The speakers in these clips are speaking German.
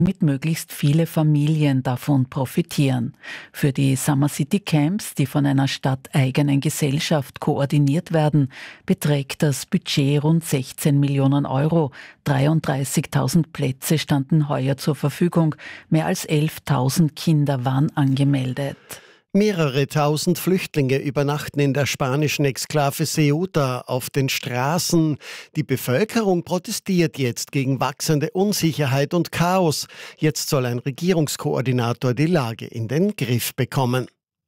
damit möglichst viele Familien davon profitieren. Für die Summer City Camps, die von einer stadteigenen Gesellschaft koordiniert werden, beträgt das Budget rund 16 Millionen Euro. 33.000 Plätze standen heuer zur Verfügung. Mehr als 11.000 Kinder waren angemeldet. Mehrere tausend Flüchtlinge übernachten in der spanischen Exklave Ceuta auf den Straßen. Die Bevölkerung protestiert jetzt gegen wachsende Unsicherheit und Chaos. Jetzt soll ein Regierungskoordinator die Lage in den Griff bekommen.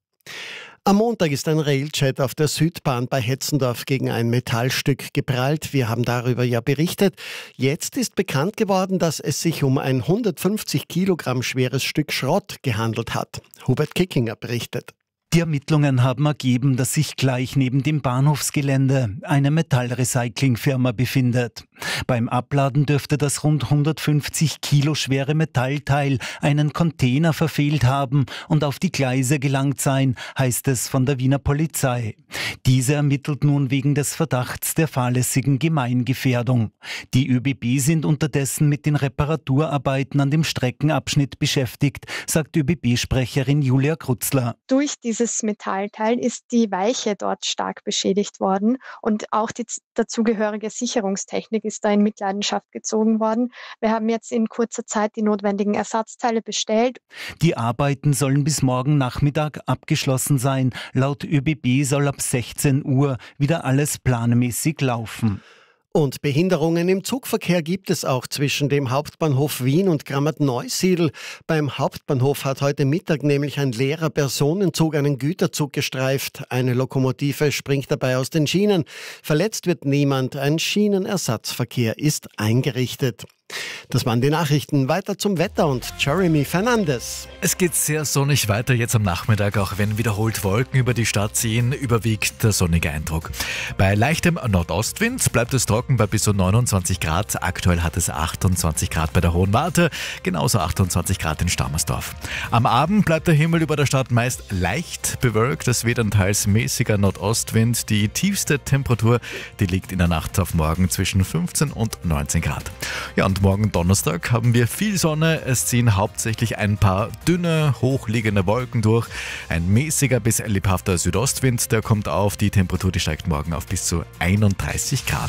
Am Montag ist ein Railjet auf der Südbahn bei Hetzendorf gegen ein Metallstück geprallt. Wir haben darüber ja berichtet. Jetzt ist bekannt geworden, dass es sich um ein 150 Kilogramm schweres Stück Schrott gehandelt hat. Hubert Kickinger berichtet. Die Ermittlungen haben ergeben, dass sich gleich neben dem Bahnhofsgelände eine Metallrecyclingfirma befindet. Beim Abladen dürfte das rund 150 Kilo schwere Metallteil einen Container verfehlt haben und auf die Gleise gelangt sein, heißt es von der Wiener Polizei. Diese ermittelt nun wegen des Verdachts der fahrlässigen Gemeingefährdung. Die ÖBB sind unterdessen mit den Reparaturarbeiten an dem Streckenabschnitt beschäftigt, sagt ÖBB-Sprecherin Julia Krutzler. Durch dieses Metallteil ist die Weiche dort stark beschädigt worden und auch die dazugehörige Sicherungstechnik ist da in Mitleidenschaft gezogen worden. Wir haben jetzt in kurzer Zeit die notwendigen Ersatzteile bestellt. Die Arbeiten sollen bis morgen Nachmittag abgeschlossen sein. Laut ÖBB soll ab 16 Uhr wieder alles planmäßig laufen. Und Behinderungen im Zugverkehr gibt es auch zwischen dem Hauptbahnhof Wien und Grammat-Neusiedl. Beim Hauptbahnhof hat heute Mittag nämlich ein leerer Personenzug einen Güterzug gestreift. Eine Lokomotive springt dabei aus den Schienen. Verletzt wird niemand. Ein Schienenersatzverkehr ist eingerichtet. Das waren die Nachrichten. Weiter zum Wetter und Jeremy Fernandes. Es geht sehr sonnig weiter jetzt am Nachmittag, auch wenn wiederholt Wolken über die Stadt ziehen, überwiegt der sonnige Eindruck. Bei leichtem Nordostwind bleibt es trocken bei bis zu 29 Grad. Aktuell hat es 28 Grad bei der Hohen Warte, genauso 28 Grad in Stammersdorf. Am Abend bleibt der Himmel über der Stadt meist leicht bewölkt. Es weht ein teils mäßiger Nordostwind. Die tiefste Temperatur, die liegt in der Nacht auf morgen zwischen 15 und 19 Grad. Ja, und morgen Donnerstag haben wir viel Sonne. Es ziehen hauptsächlich ein paar dünne, hochliegende Wolken durch. Ein mäßiger bis lebhafter Südostwind, der kommt auf. Die Temperatur, die steigt morgen auf bis zu 31 Grad.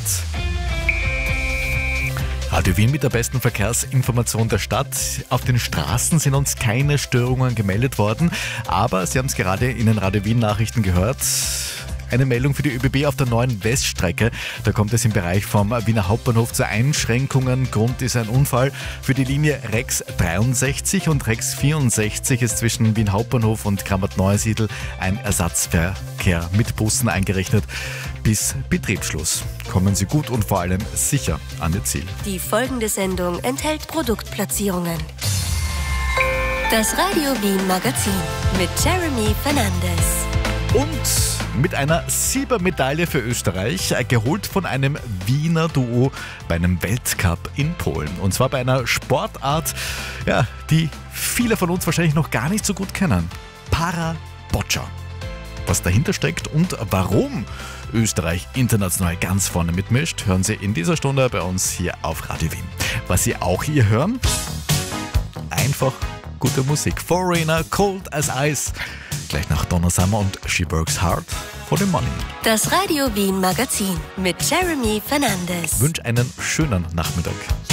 Radio Wien mit der besten Verkehrsinformation der Stadt. Auf den Straßen sind uns keine Störungen gemeldet worden, aber Sie haben es gerade in den Radio Wien Nachrichten gehört. Eine Meldung für die ÖBB auf der neuen Weststrecke. Da kommt es im Bereich vom Wiener Hauptbahnhof zu Einschränkungen. Grund ist ein Unfall. Für die Linie Rex 63 und Rex 64 ist zwischen Wien Hauptbahnhof und Grammat-Neusiedl ein Ersatzverkehr mit Bussen eingerichtet. Bis Betriebsschluss. Kommen Sie gut und vor allem sicher an Ihr Ziel. Die folgende Sendung enthält Produktplatzierungen. Das Radio Wien Magazin mit Jeremy Fernandes. Und mit einer Silbermedaille für Österreich, geholt von einem Wiener Duo bei einem Weltcup in Polen. Und zwar bei einer Sportart, ja, die viele von uns wahrscheinlich noch gar nicht so gut kennen. Para-Boccia. Was dahinter steckt und warum Österreich international ganz vorne mitmischt, hören Sie in dieser Stunde bei uns hier auf Radio Wien. Was Sie auch hier hören, einfach gute Musik. Foreigner, Cold as Ice. Gleich nach Donna Summer und She Works Hard for the Money. Das Radio Wien Magazin mit Jeremy Fernandes. Ich wünsche einen schönen Nachmittag.